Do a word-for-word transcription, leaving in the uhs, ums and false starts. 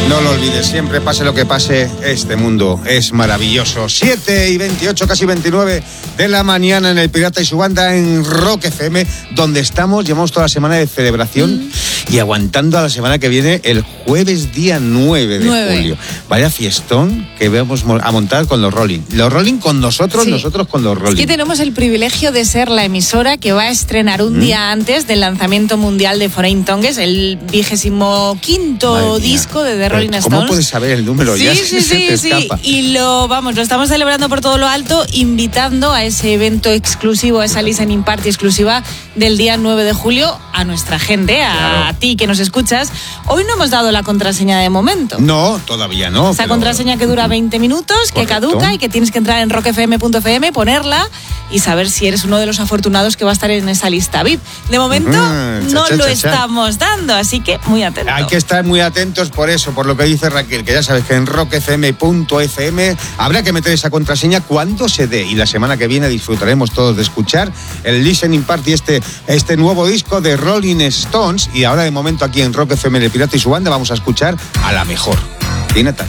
No lo olvides, siempre pase lo que pase, este mundo es maravilloso. siete y veintiocho, casi veintinueve de la mañana en El Pirata y su banda en Rock F M, donde estamos, llevamos toda la semana de celebración mm. y aguantando a la semana que viene, el jueves día nueve de nueve. julio. Vaya fiestón que vamos a montar con los Rolling. Los Rolling con nosotros, sí. nosotros con los Rolling. Es que tenemos el privilegio de ser la emisora que va a estrenar un mm. día antes del lanzamiento mundial de Foreign Tongues, el vigésimo quinto disco de The Rolling Stones. ¿Cómo puedes saber el número? Sí, ya sí, se sí, te sí. escapa. Y lo, vamos, lo estamos celebrando por todo lo alto, invitando a ese evento exclusivo, a esa listening party exclusiva del día nueve de julio a nuestra gente, a, claro. a ti que nos escuchas. Hoy no hemos dado la contraseña de momento. No, todavía no. Esa pero... contraseña que dura veinte minutos, que Correcto. caduca y que tienes que entrar en rock f m punto f m, ponerla y saber si eres uno de los afortunados que va a estar en esa lista V I P. De momento uh-huh. no cha, cha, lo cha, cha. estamos dando, así que muy atentos. Hay que estar muy atentos por eso, por lo que dice Raquel, que ya sabes que en rock f m punto f m habrá que meter esa contraseña cuando se dé, y la semana que viene disfrutaremos todos de escuchar el listening party, este, este nuevo disco de Rolling Stones. Y ahora de momento aquí en Rock F M, El Pirata y su banda, vamos a escuchar a la mejor. Tina Turner.